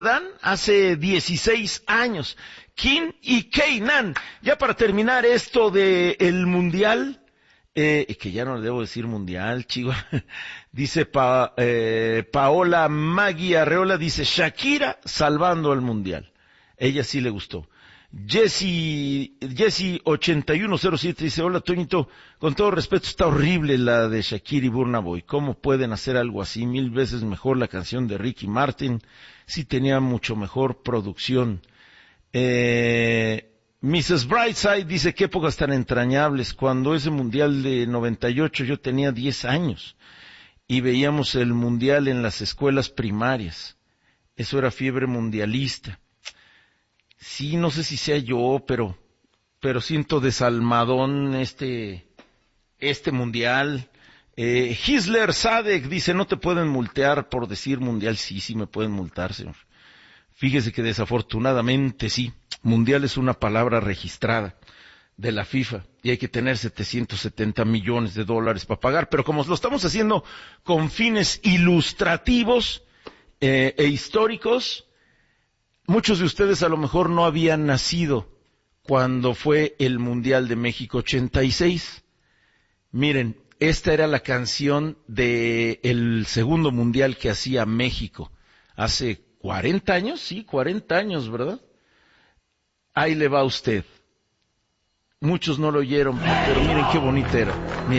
Dan hace 16 años. Kim y Keinan. Ya para terminar esto de el mundial, que ya no le debo decir mundial, chico. Dice Paola Magui Arreola, dice Shakira salvando al mundial. Ella sí le gustó. Jessy 8107 dice, hola Toñito, con todo respeto está horrible la de Shakira y Burna Boy. ¿Cómo pueden hacer algo así? 1000 veces mejor la canción de Ricky Martin. Sí tenía mucho mejor producción. Mrs. Brightside dice, qué épocas tan entrañables. Cuando ese mundial de 98 yo tenía 10 años y veíamos el mundial en las escuelas primarias. Eso era fiebre mundialista. Sí, no sé si sea yo, pero siento desalmadón este mundial. Gisler Sadek dice, no te pueden multear por decir mundial. Sí me pueden multar, señor. Fíjese que desafortunadamente sí, mundial es una palabra registrada de la FIFA y hay que tener 770 millones de dólares para pagar, pero como lo estamos haciendo con fines ilustrativos e históricos, muchos de ustedes a lo mejor no habían nacido cuando fue el Mundial de México 86. Miren, esta era la canción del segundo Mundial que hacía México hace 40 años, sí, 40 años, ¿verdad? Ahí le va a usted. Muchos no lo oyeron, pero miren qué bonita era. Miren.